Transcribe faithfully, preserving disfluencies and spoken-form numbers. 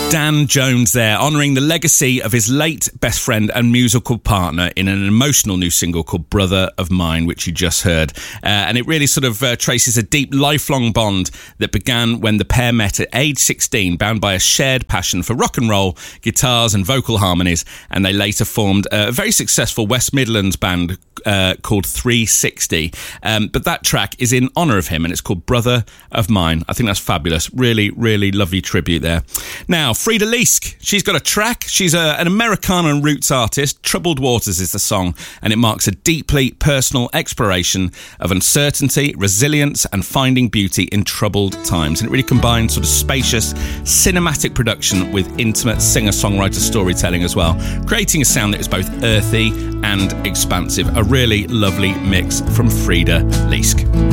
Dan Jones there, honouring the legacy of his late best friend and musical partner in an emotional new single called Brother of Mine, which you just heard. Uh, and it really sort of uh, traces a deep, lifelong bond that began when the pair met at age sixteen, bound by a shared passion for rock and roll, guitars and vocal harmonies. And they later formed a very successful West Midlands band uh, called three sixty. Um, but that track is in honour of him, and it's called Brother of Mine. I think that's fabulous. Really, really lovely tribute there. Now, Frida Leask, she's got a track. She's a, an Americana and roots artist. Troubled Waters is the song, and it marks a deeply personal exploration of uncertainty, resilience, and finding beauty in troubled times. And it really combines sort of spacious, cinematic production with intimate singer-songwriter storytelling as well, creating a sound that is both earthy and expansive. A really lovely mix from Frida Leask.